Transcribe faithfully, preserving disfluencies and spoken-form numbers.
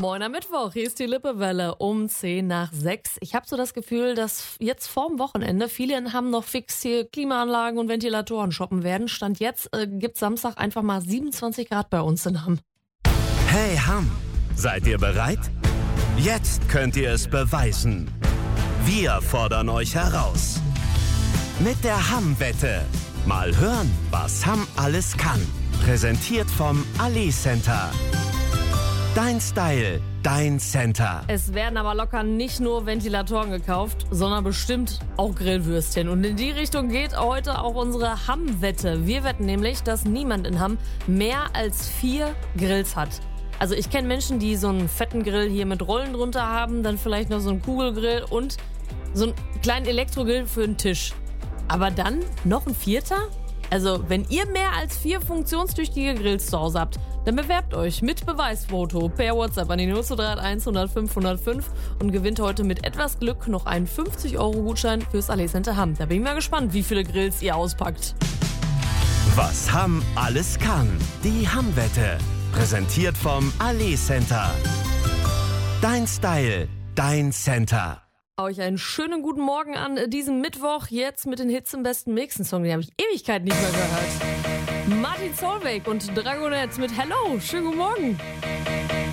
Moin am Mittwoch, hier ist die Lippewelle um zehn nach sechs. Ich habe so das Gefühl, dass jetzt vorm Wochenende viele in Hamm noch fix hier Klimaanlagen und Ventilatoren shoppen werden. Stand jetzt äh, gibt Samstag einfach mal siebenundzwanzig Grad bei uns in Hamm. Hey Hamm, seid ihr bereit? Jetzt könnt ihr es beweisen. Wir fordern euch heraus. Mit der Hamm-Wette. Mal hören, was Hamm alles kann. Präsentiert vom Ali Center. Dein Style, dein Center. Es werden aber locker nicht nur Ventilatoren gekauft, sondern bestimmt auch Grillwürstchen. Und in die Richtung geht heute auch unsere Hamm-Wette. Wir wetten nämlich, dass niemand in Hamm mehr als vier Grills hat. Also ich kenne Menschen, die so einen fetten Grill hier mit Rollen drunter haben, dann vielleicht noch so einen Kugelgrill und so einen kleinen Elektrogrill für den Tisch. Aber dann noch ein vierter? Also wenn ihr mehr als vier funktionstüchtige Grills zu Hause habt, dann bewerbt euch mit Beweisfoto per WhatsApp an die null zwei drei eins null null fünf null null fünf und gewinnt heute mit etwas Glück noch einen fünfzig Euro Gutschein fürs Ali Center Hamm. Da bin ich mal gespannt, wie viele Grills ihr auspackt. Was Hamm alles kann. Die Hamm-Wette. Präsentiert vom Ali Center. Dein Style, dein Center. Euch einen schönen guten Morgen an diesem Mittwoch. Jetzt mit den Hits im besten Mixen Song. Den habe ich Ewigkeit nicht mehr gehört. Martin Solveig und Dragonette mit Hello. Schönen guten Morgen.